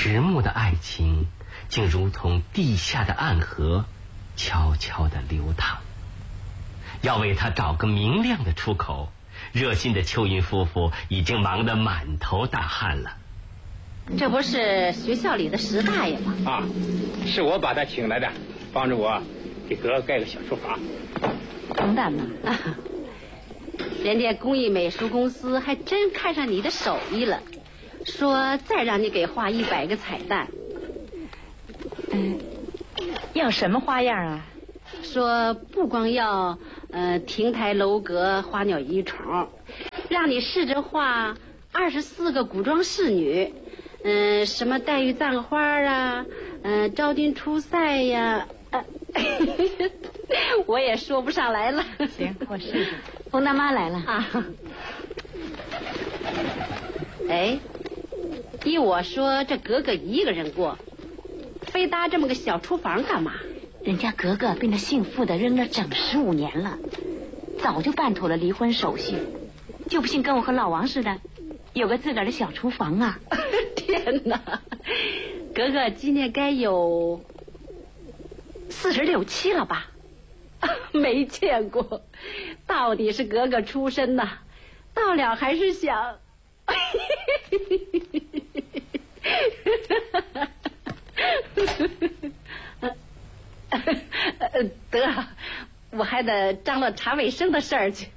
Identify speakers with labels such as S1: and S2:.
S1: 迟暮的爱情竟如同地下的暗河，悄悄地流淌。要为他找个明亮的出口，热心的邱云夫妇已经忙得满头大汗了。
S2: 这不是学校里的石大爷吗？
S3: 啊，是我把他请来的，帮着我给哥盖个小书房。
S2: 甭担嘛，人家工艺美术公司还真看上你的手艺了，说再让你给画100个彩蛋。
S4: 要什么花样啊？
S2: 说不光要亭台楼阁花鸟鱼虫，让你试着画24个古装仕女，什么黛玉葬花啊，昭君出塞呀，我也说不上来了。
S4: 行，我试试。冯大妈来了
S2: 啊！哎，依我说，这格格一个人过，非搭这么个小厨房干嘛？
S4: 人家格格被那姓傅的扔了整15年了，早就办妥了离婚手续，就不信跟我和老王似的，有个自个儿的小厨房啊！
S2: 天哪，格格今年该有46、7了吧？没见过，到底是格格出身呐，到了还是想。得，我还得张罗查卫生的事儿去。